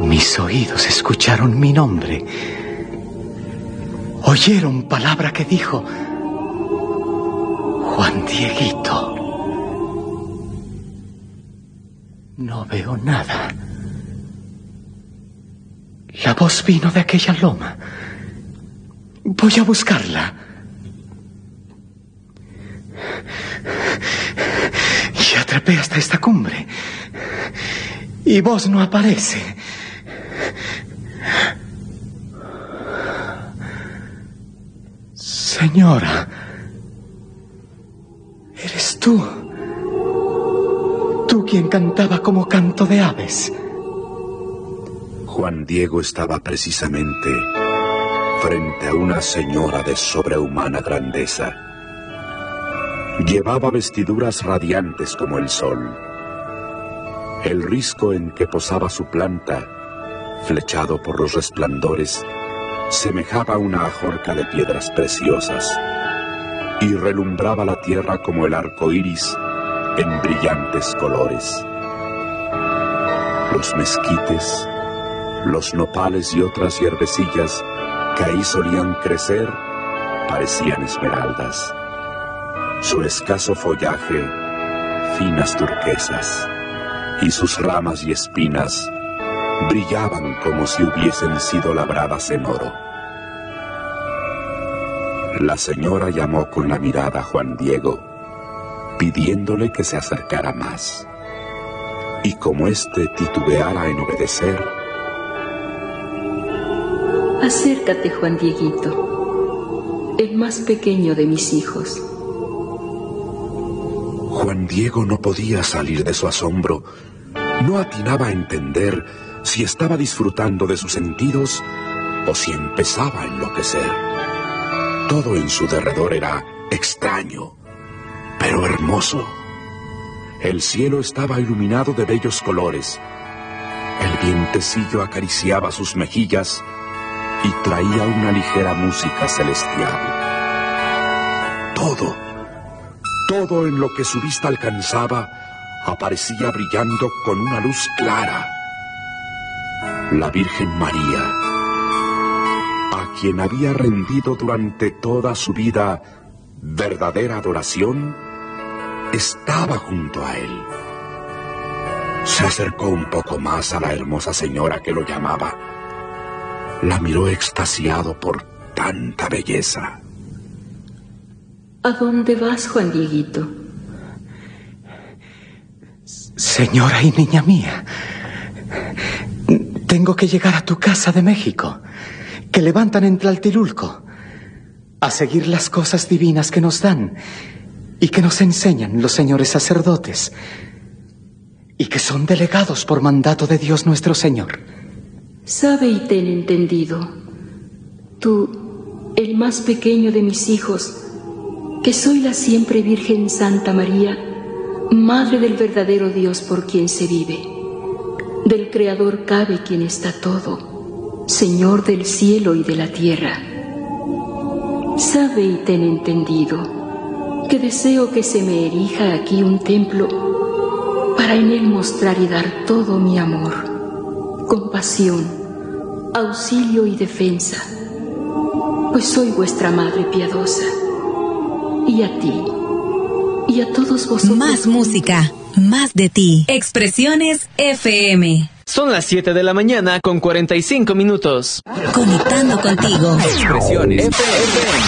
Mis oídos escucharon mi nombre. Oyeron palabra que dijo: Juan Dieguito. No veo nada. La voz vino de aquella loma. Voy a buscarla. Y atrapé hasta esta cumbre. Y vos no aparece. Señora, eres tú. Tú quien cantaba como canto de aves. Juan Diego estaba precisamente frente a una señora de sobrehumana grandeza. Llevaba vestiduras radiantes como el sol. El risco en que posaba su planta, flechado por los resplandores, semejaba una ajorca de piedras preciosas y relumbraba la tierra como el arco iris en brillantes colores. Los mezquites, los nopales y otras hierbecillas que ahí solían crecer parecían esmeraldas. Su escaso follaje, finas turquesas, y sus ramas y espinas brillaban como si hubiesen sido labradas en oro. La señora llamó con la mirada a Juan Diego, pidiéndole que se acercara más. Y como éste titubeara en obedecer: Acércate, Juan Dieguito, el más pequeño de mis hijos. Juan Diego no podía salir de su asombro. No atinaba a entender si estaba disfrutando de sus sentidos o si empezaba a enloquecer. Todo en su derredor era extraño, pero hermoso. El cielo estaba iluminado de bellos colores. El vientecillo acariciaba sus mejillas y traía una ligera música celestial. Todo en lo que su vista alcanzaba aparecía brillando con una luz clara. La Virgen María, a quien había rendido durante toda su vida verdadera adoración, estaba junto a él. Se acercó un poco más a la hermosa señora que lo llamaba. La miró extasiado por tanta belleza. ¿A dónde vas, Juan Dieguito? Señora y niña mía, tengo que llegar a tu casa de México, que levantan en Tlaltilulco, a seguir las cosas divinas que nos dan y que nos enseñan los señores sacerdotes, y que son delegados por mandato de Dios nuestro Señor. Sabe y ten entendido, tú, el más pequeño de mis hijos, que soy la siempre Virgen Santa María, Madre del verdadero Dios por quien se vive. Del Creador cabe quien está todo, Señor del cielo y de la tierra. Sabe y ten entendido que deseo que se me erija aquí un templo para en él mostrar y dar todo mi amor, compasión, auxilio y defensa, pues soy vuestra Madre piadosa. Y a ti, y a todos vosotros. Más música, más de ti. Expresiones FM. Son las 7 de la mañana con 45 minutos. Conectando contigo. Expresiones FM.